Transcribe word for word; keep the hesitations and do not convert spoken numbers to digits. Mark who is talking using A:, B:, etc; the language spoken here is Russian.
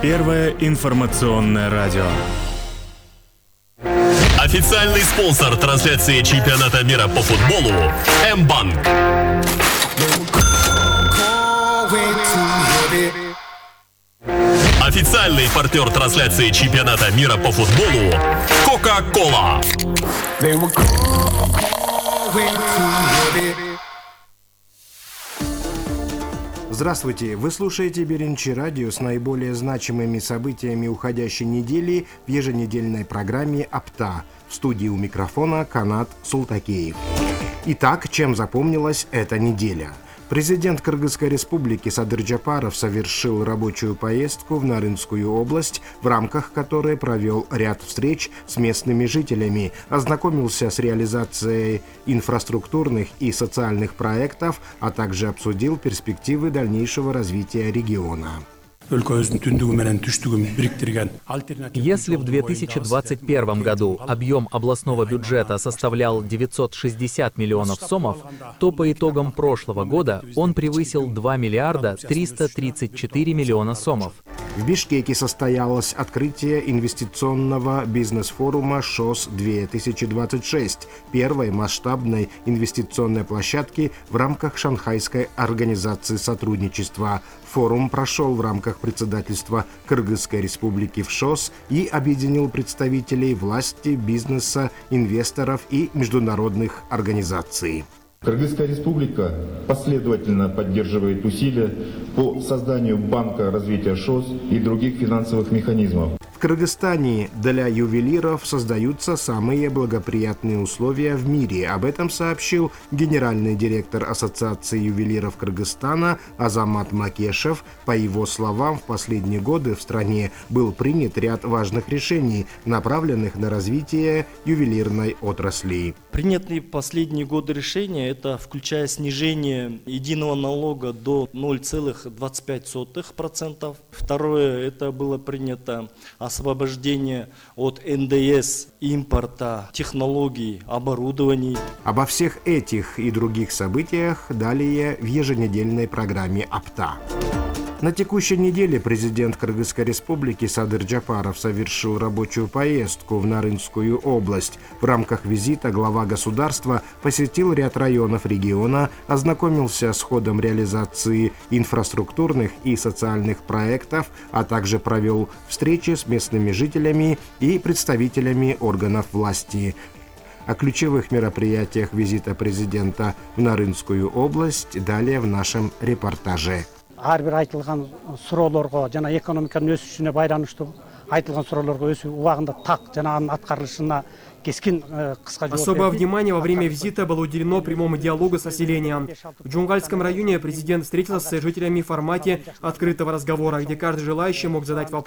A: Первое информационное радио.
B: Официальный спонсор трансляции чемпионата мира по футболу М-банк. Официальный партнер трансляции чемпионата мира по футболу Кока-Кола.
C: Здравствуйте! Вы слушаете Беренчи радио с наиболее значимыми событиями уходящей недели в еженедельной программе «Апта». В студии у микрофона Канат Султакеев. Итак, чем запомнилась эта неделя? Президент Кыргызской республики Садыр Джапаров совершил рабочую поездку в Нарынскую область, в рамках которой провел ряд встреч с местными жителями, ознакомился с реализацией инфраструктурных и социальных проектов, а также обсудил перспективы дальнейшего развития региона.
D: Если в две тысячи двадцать первом году объем областного бюджета составлял девятьсот шестьдесят миллионов сомов, то по итогам прошлого года он превысил два миллиарда триста тридцать четыре миллиона сомов.
C: В Бишкеке состоялось открытие инвестиционного бизнес-форума ШОС-две тысячи двадцать шесть, первой масштабной инвестиционной площадки в рамках Шанхайской организации сотрудничества. Форум прошел в рамках председательства Кыргызской республики в ШОС и объединил представителей власти, бизнеса, инвесторов и международных организаций.
E: Кыргызская республика последовательно поддерживает усилия по созданию Банка развития ШОС и других финансовых механизмов.
C: В Кыргызстане для ювелиров создаются самые благоприятные условия в мире. Об этом сообщил генеральный директор Ассоциации ювелиров Кыргызстана Азамат Макешев. По его словам, в последние годы в стране был принят ряд важных решений, направленных на развитие ювелирной отрасли.
F: Принятые в последние годы решения, это включая снижение единого налога до ноль целых двадцать пять сотых процента. Второе, это было принято освобождение от эн дэ эс, импорта, технологий, оборудований.
C: Обо всех этих и других событиях далее в еженедельной программе «Апта». На текущей неделе президент Кыргызской республики Садыр Джапаров совершил рабочую поездку в Нарынскую область. В рамках визита глава государства посетил ряд районов региона, ознакомился с ходом реализации инфраструктурных и социальных проектов, а также провел встречи с местными жителями и представителями органов власти. О ключевых мероприятиях визита президента в Нарынскую область далее в нашем репортаже.
G: Ар бир айтылган суроолорго жана экономиканын өсүшүнө байланыштуу айтылган суроолорго өсүү убагында так жана анын аткарылышына кескин кыска жооп.
H: Особое внимание во время визита было уделено прямому диалогу с населением. В Джунгальском районе президент встретился с жителями в формате открытого разговора, где каждый желающий мог задать вопросы